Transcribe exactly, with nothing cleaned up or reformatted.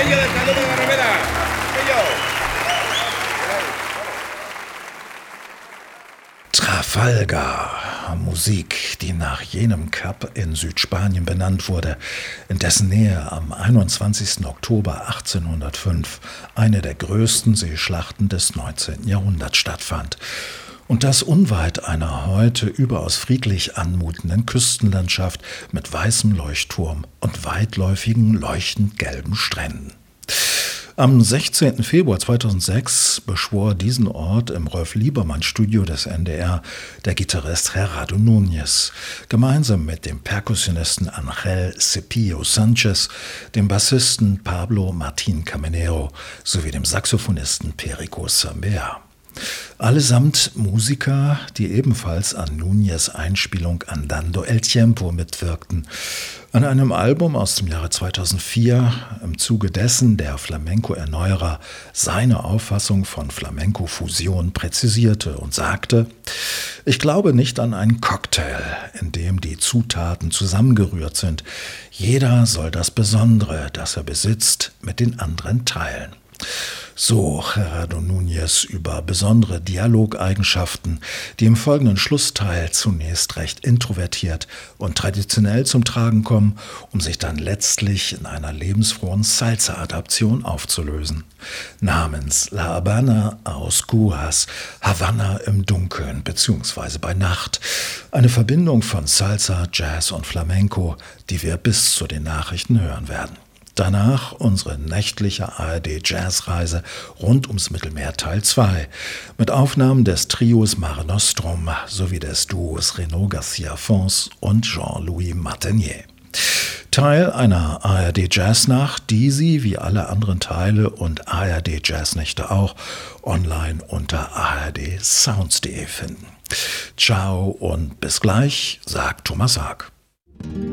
de Salud de la Rivera. Soy yo. Trafalgar, Musik, die nach jenem Kap in Südspanien benannt wurde, in dessen Nähe am einundzwanzigsten Oktober achtzehnhundertfünf eine der größten Seeschlachten des neunzehnten Jahrhunderts stattfand. Und das unweit einer heute überaus friedlich anmutenden Küstenlandschaft mit weißem Leuchtturm und weitläufigen, leuchtend gelben Stränden. Am sechzehnten Februar zweitausendsechs beschwor diesen Ort im Rolf-Liebermann-Studio des N D R der Gitarrist Gerardo Núñez, gemeinsam mit dem Perkussionisten Ángel Cepillo Sánchez, dem Bassisten Pablo Martín Carmenero sowie dem Saxophonisten Perico Sambea. Allesamt Musiker, die ebenfalls an Núñez' Einspielung Andando el Tiempo mitwirkten. An einem Album aus dem Jahre zweitausendvier, im Zuge dessen der Flamenco-Erneuerer seine Auffassung von Flamenco-Fusion präzisierte und sagte: Ich glaube nicht an einen Cocktail, in dem die Zutaten zusammengerührt sind. Jeder soll das Besondere, das er besitzt, mit den anderen teilen. So Gerardo Núñez über besondere Dialogeigenschaften, die im folgenden Schlussteil zunächst recht introvertiert und traditionell zum Tragen kommen, um sich dann letztlich in einer lebensfrohen Salsa-Adaption aufzulösen. Namens La Habana a Oscuras, Havanna im Dunkeln bzw. bei Nacht. Eine Verbindung von Salsa, Jazz und Flamenco, die wir bis zu den Nachrichten hören werden. Danach unsere nächtliche A R D-Jazzreise rund ums Mittelmeer Teil zwei mit Aufnahmen des Trios Mare Nostrum sowie des Duos Renaud Garcia Fons und Jean-Louis Martinier. Teil einer A R D-Jazznacht, die Sie wie alle anderen Teile und A R D-Jazznächte auch online unter a r d sounds punkt d e finden. Ciao und bis gleich, sagt Thomas Haag.